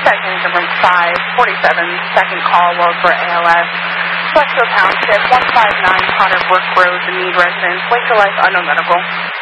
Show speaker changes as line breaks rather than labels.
Dispatching Ambulance 547, second call, load for ALS. Flexville Township, 159 Potter Brook Road, the Mead residence, wake to life, unknown medical.